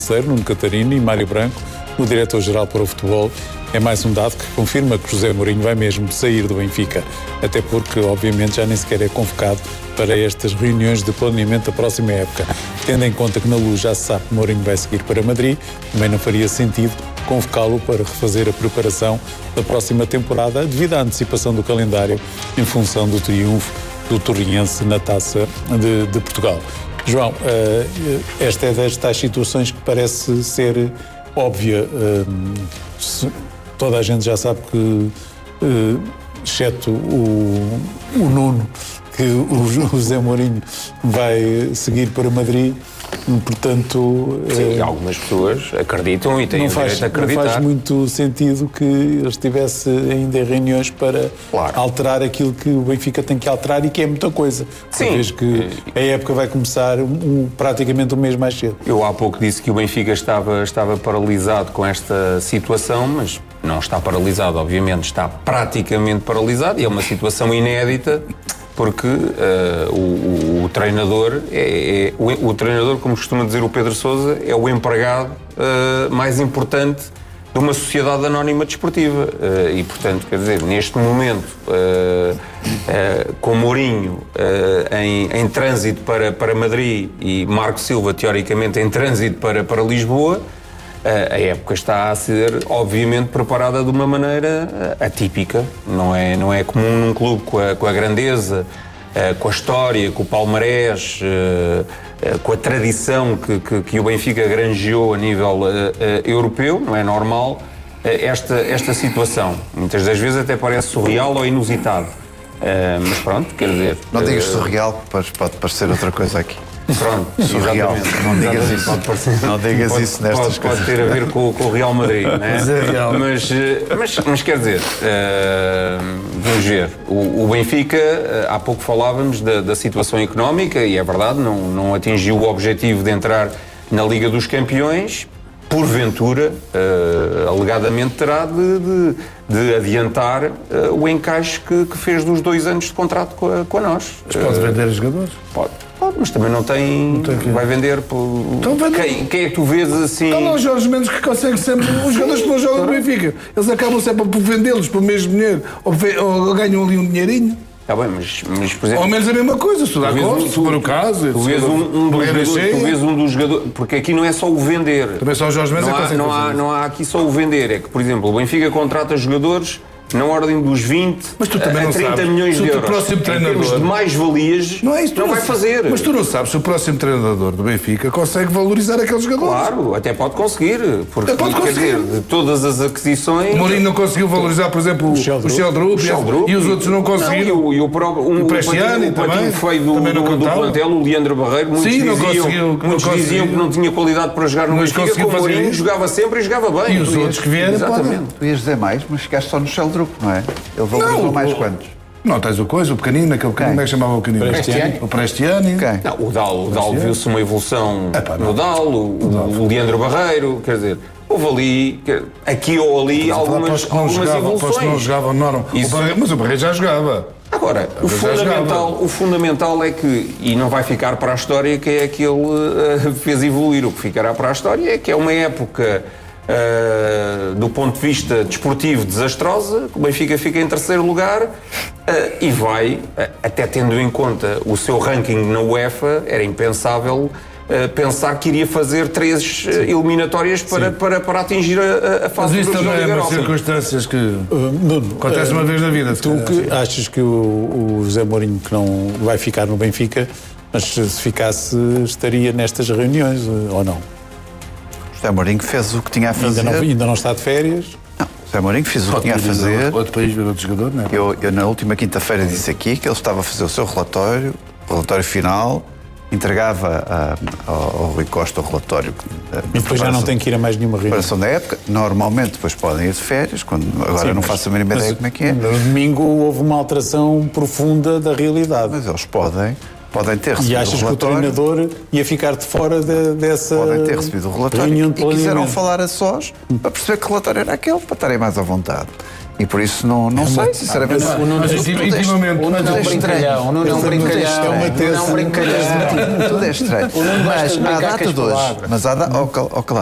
Nuno Catarino e Mário Branco, o diretor-geral para o futebol. É mais um dado que confirma que José Mourinho vai mesmo sair do Benfica, até porque, obviamente, já nem sequer é convocado para estas reuniões de planeamento da próxima época. Tendo em conta que na Luz já se sabe que Mourinho vai seguir para Madrid, também não faria sentido convocá-lo para refazer a preparação da próxima temporada devido à antecipação do calendário em função do triunfo do Torriense na Taça de Portugal. João, esta é das tais situações que parece ser óbvia. Toda a gente já sabe que, exceto o Nuno, que o José Mourinho vai seguir para Madrid, portanto... Sim, algumas pessoas acreditam e têm o direito a acreditar. Não faz muito sentido que ele estivesse ainda em reuniões para alterar aquilo que o Benfica tem que alterar e que é muita coisa. Sim. Uma vez que a época vai começar praticamente um mês mais cedo. Eu há pouco disse que o Benfica estava paralisado com esta situação, mas não está paralisado, obviamente, está praticamente paralisado e é uma situação inédita. Porque o treinador, o treinador, como costuma dizer o Pedro Sousa, é o empregado mais importante de uma sociedade anónima desportiva. E, portanto, quer dizer, neste momento, com Mourinho em trânsito para Madrid e Marco Silva, teoricamente, em trânsito para Lisboa, a época está a ser, obviamente, preparada de uma maneira atípica. Não é comum num clube com a grandeza, com a história, com o palmarés, com a tradição que o Benfica granjeou a nível europeu. Não é normal esta situação. Muitas das vezes até parece surreal ou inusitado. Mas pronto, quer dizer... Não digas surreal, pode parecer outra coisa aqui. Pronto, surreal. Não digas isso. Não digas isso nestas coisas. Pode ter a ver com o Real Madrid, não é? Mas quer dizer, vamos ver. O Benfica, há pouco falávamos da situação económica e é verdade, não atingiu o objetivo de entrar na Liga dos Campeões. Porventura, alegadamente terá de adiantar o encaixe que fez dos 2 anos de contrato com a nós. Mas pode vender os jogadores? Pode, mas também não tem vai vender então, quem é que tu vês assim? Então, os Jorge Mendes que conseguem sempre os jogadores que não jogam no Benfica, eles acabam sempre por vendê-los pelo mesmo dinheiro ou ganham ali um dinheirinho. Está bem, mas por exemplo... Ou menos a mesma coisa, se tu dá conta, se for o caso... Tu vês um dos jogadores... Porque aqui não é só o vender. Também só os Jorge Mendes não há aqui só o vender. É que, por exemplo, o Benfica contrata jogadores na ordem dos 20 mas tu também a 30 milhões de euros. Próximo treinador, em termos de mais-valias, não vai fazer. Mas tu não sabes se o próximo treinador do Benfica consegue valorizar aqueles jogadores. Claro, até pode conseguir. Porque, quer dizer, de todas as aquisições... Mourinho não conseguiu valorizar, por exemplo, o Sheldrup e os outros não conseguiram. E o próprio... O Prestiani também. Feio do plantel, o Leandro Barreiro, muitos diziam que não tinha qualidade para jogar no Benfica, como o Mourinho jogava sempre e jogava bem. E os outros que vieram... Exatamente. Tu ias dizer mais, mas ficaste só no Sheldrup. Não é? Ele valorizou mais quantos? Não, tens o pequenino, aquele pequenino, como é que chamava o pequenino? O Prestiani. Não, o Dal viu-se uma evolução no Dal, o Leandro Barreiro, quer dizer, houve ali, aqui ou ali, algumas evoluções. Não jogavam, não. Mas o Barreiro já jogava. Agora, o fundamental é que, e não vai ficar para a história, que é que ele fez evoluir. O que ficará para a história é que é uma época... do ponto de vista desportivo desastrosa, o Benfica fica em terceiro lugar e vai, até tendo em conta o seu ranking na UEFA, era impensável pensar que iria fazer 3 eliminatórias para atingir a fase do Jogo da Europa. Mas isso também é umas circunstâncias que acontece uma vez na vida. Tu que achas que o José Mourinho que não vai ficar no Benfica, mas se ficasse estaria nestas reuniões ou não? José Mourinho fez o que tinha a fazer. Ainda não está de férias? Não, José Mourinho fez o que tinha a fazer. Outro país, outro jogador, não é? Eu na última quinta-feira disse aqui que ele estava a fazer o seu relatório final, entregava ao Rui Costa o relatório. E depois já não tem que ir a mais nenhuma reunião. Preparação da época. Normalmente depois podem ir de férias, agora não faço a mínima ideia como é que é. No domingo houve uma alteração profunda da realidade. Mas eles podem podem ter recebido E achas que o treinador ia ficar de fora dessa podem ter recebido o relatório reunião de e quiseram planeamento? falar a sós para perceber que relatório era aquele, para estarem mais à vontade. E por isso não sei, sinceramente. O Nuno é um brincalhão. O Nuno é um brincalhão. Tudo é estranho. Mas à data de hoje,